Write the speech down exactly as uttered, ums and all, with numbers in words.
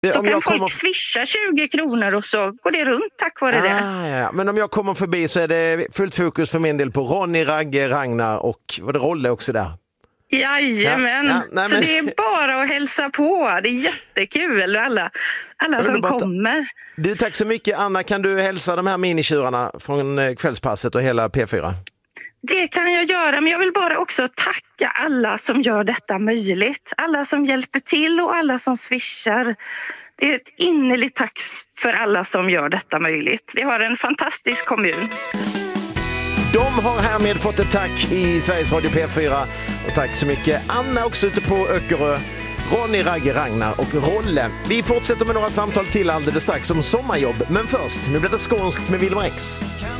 Det, så om kan jag folk kommer... swisha tjugo kronor och så går det runt tack vare ah, det. Ja. Men om jag kommer förbi så är det fullt fokus för min del på Ronny, Ragge, Ragnar och var det Rolle också där? Jajamän, Ja, ja, nej, så men... det är bara att hälsa på. Det är jättekul, alla, alla som kommer. Du, tack så mycket. Anna, kan du hälsa de här minitjurarna från kvällspasset och hela P fyra? Det kan jag göra, men jag vill bara också tacka alla som gör detta möjligt. Alla som hjälper till och alla som swishar. Det är ett innerligt tack för alla som gör detta möjligt. Vi har en fantastisk kommun. De har härmed fått ett tack i Sveriges Radio P fyra. Och tack så mycket Anna också ute på Öckerö, Ronny, Ragge, Ragnar och Rolle. Vi fortsätter med några samtal till alldeles strax om sommarjobb. Men först, nu blir det skånskt med Wilmer X.